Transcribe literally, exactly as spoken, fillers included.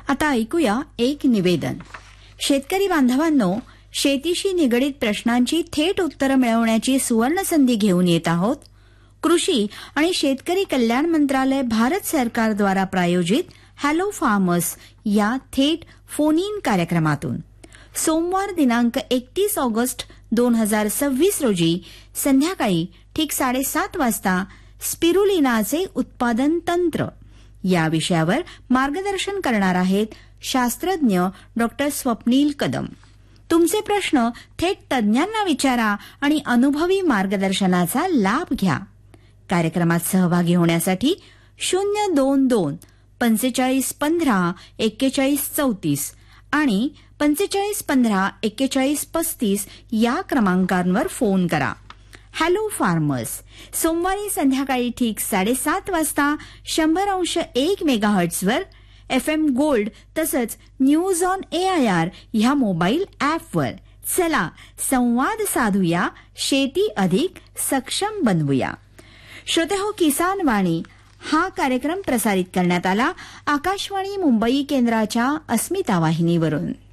आता ऐकूया एक निवेदन. शेतकरी बांधवांनो, शेतीशी निगडीत प्रश्नांची थेट उत्तरं मिळवण्याची सुवर्ण संधी घेऊन येत आहोत. कृषी आणि शेतकरी कल्याण मंत्रालय भारत सरकारद्वारा प्रायोजित हॅलो फार्मर्स या थेट फोन इन कार्यक्रमातून सोमवार दिनांक एकतीस ऑगस्ट दोन हजार सव्वीस रोजी संध्याकाळी ठीक साडेसात वाजता स्पिरुलिनाचे उत्पादन तंत्र या विषयावर मार्गदर्शन करणार आहेत शास्त्रज्ञ डॉक्टर स्वप्नील कदम. तुमचे प्रश्न थेट तज्ज्ञांना विचारा आणि अनुभवी मार्गदर्शनाचा लाभ घ्या. कार्यक्रमात सहभागी होण्यासाठी शून्य दोन दोन पंचेचाळीस पंधरा एक्केचाळीस चौतीस आणि पंचेचाळीस पंधरा एक्केचाळीस पस्तीस या क्रमांकांवर फोन करा. हॅलो फार्मर्स सोमवारी संध्याकाळी ठीक साडेसात वाजता शंभर अंश एक मेगाहर्ट्झवर एफ एम गोल्ड तसंच news on A I R ह्या मोबाईल ॲपवर. चला संवाद साधूया, शेती अधिक सक्षम बनवूया. श्रोते हो, किसान वाणी हा कार्यक्रम प्रसारित करण्यात आला आकाशवाणी मुंबई केंद्राच्या अस्मिता वाहिनीवरून.